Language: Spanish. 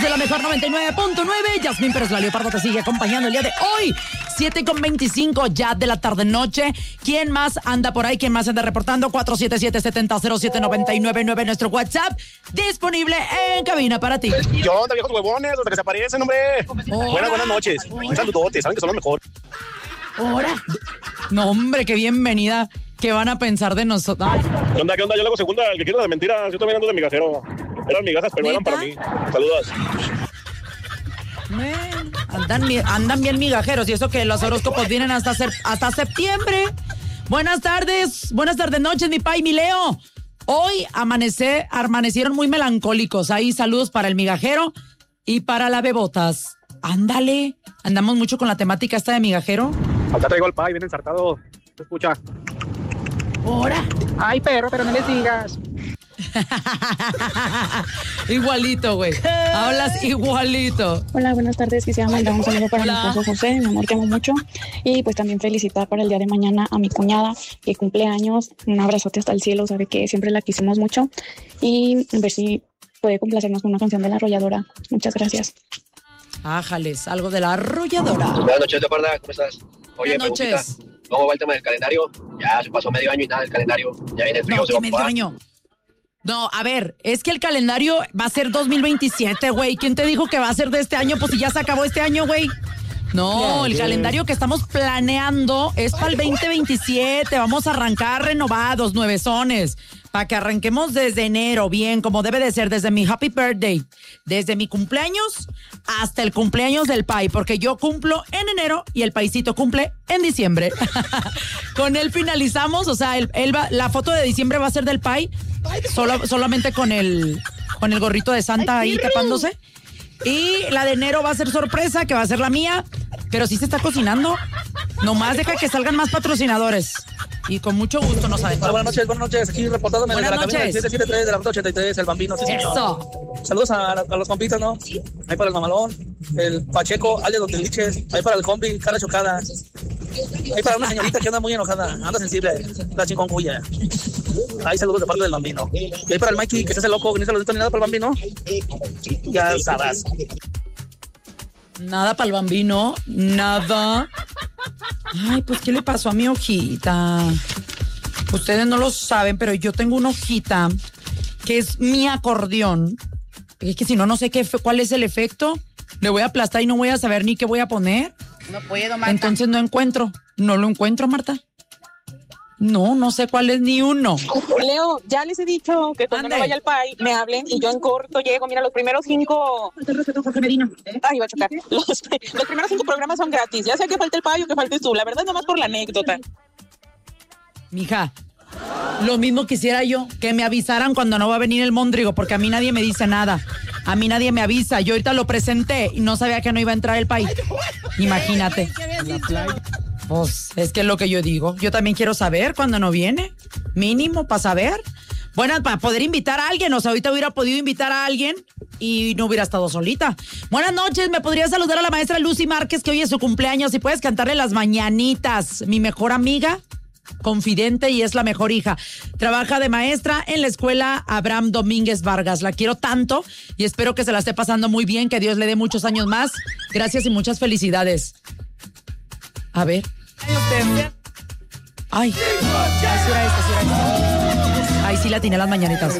de la mejor 99.9. Yasmín Pérez, la Leopardo te sigue acompañando el día de hoy. 7:25 ya de la tarde-noche. ¿Quién más anda por ahí? ¿Quién más anda reportando? 477-700-799, nuestro WhatsApp disponible en cabina para ti. ¿Qué onda, viejos huevones? Hasta que se aparecen, hombre. Buenas noches. Un saludote, saben que son los mejores. ¿Ahora? No, hombre, qué bienvenida. ¿Qué van a pensar de nosotros? ¿Qué onda? Yo le hago segunda. El que quiera de mentiras, yo también ando de migajero. Eran migajas, pero eran para mí. Saludos. Andan bien migajeros, y eso que los horóscopos vienen hasta septiembre. Buenas tardes noches, mi pa y mi Leo. Hoy amanecieron muy melancólicos. Ahí saludos para el migajero y para la bebotas. Ándale, andamos mucho con la temática esta de migajero. Acá traigo al pay, bien ensartado. ¿Se escucha? ¿Ahora? Ay, perro, pero no les digas. Igualito, güey. Hablas igualito. Hola, buenas tardes. Quisiera mandar un saludo para mi esposo José, mi amor que amo mucho. Y pues también felicitar para el día de mañana a mi cuñada que cumple años. Un abrazote hasta el cielo, sabe que siempre la quisimos mucho. Y a ver si puede complacernos con una canción de La Arrolladora. Muchas gracias. Ájales, algo de La Arrolladora. Buenas noches, Leoparda, ¿cómo estás? Oye, buenas noches. ¿Cómo va el tema del calendario? Ya se pasó medio año y nada del calendario. Ya viene el frío, se va a medio año. No, a ver, es que el calendario va a ser 2027, güey. ¿Quién te dijo que va a ser de este año? Pues si ya se acabó este año, güey. No, el calendario que estamos planeando es para el 2027. Vamos a arrancar renovados, nuevezones. Para que arranquemos desde enero, bien, como debe de ser, desde mi happy birthday. Desde mi cumpleaños hasta el cumpleaños del Pai, porque yo cumplo en enero y el Paisito cumple en diciembre. Con él finalizamos, o sea, la foto de diciembre va a ser del Pai, solamente con el gorrito de Santa ahí tapándose. Y la de enero va a ser sorpresa, que va a ser la mía, pero sí se está cocinando. Nomás deja que salgan más patrocinadores. Y con mucho gusto nos aventamos. Buenas noches, aquí reportándome desde la cabina del 773 de la ruta 83, el Bambino. Sí, eso. Saludos a los compitas, ¿no? Ahí para el Mamalón, el Pacheco, Ale Los Tiliches, ahí para el compi, cara chocada. Ahí para una señorita que anda muy enojada, anda sensible, la chikungunya. Ahí saludos de parte del Bambino. Y ahí para el Mikey, que se hace loco, que no se lo ni nada para el Bambino. Ya sabes. Nada para el Bambino, nada. Ay, pues, ¿qué le pasó a mi hojita? Ustedes no lo saben, pero yo tengo una hojita que es mi acordeón. Es que si no, no sé cuál es el efecto. Le voy a aplastar y no voy a saber ni qué voy a poner. No puedo, Marta. Entonces no lo encuentro, Marta. No sé cuál es ni uno. Leo, ya les he dicho que cuando no vaya al Pai, me hablen y yo en corto llego. Mira, los primeros 5... El respeto, Jorge Merino. Ay, iba a chocar. Los primeros 5 programas son gratis. Ya sea que falte el Pai o que faltes tú. La verdad, nomás por la anécdota. Mija, lo mismo quisiera yo, que me avisaran cuando no va a venir el Móndrigo, porque a mí nadie me dice nada. A mí nadie me avisa. Yo ahorita lo presenté y no sabía que no iba a entrar el Pai. Imagínate. Pues es que es lo que yo digo. Yo también quiero saber cuando no viene. Mínimo para saber. Bueno, para poder invitar a alguien. O sea, ahorita hubiera podido invitar a alguien y no hubiera estado solita. Buenas noches. ¿Me podría saludar a la maestra Lucy Márquez, que hoy es su cumpleaños? Y puedes cantarle las mañanitas. Mi mejor amiga, confidente, y es la mejor hija. Trabaja de maestra en la escuela Abraham Domínguez Vargas. La quiero tanto y espero que se la esté pasando muy bien. Que Dios le dé muchos años más. Gracias y muchas felicidades. A ver. Ay, sí era esta. Ay, sí la tiene las mañanitas.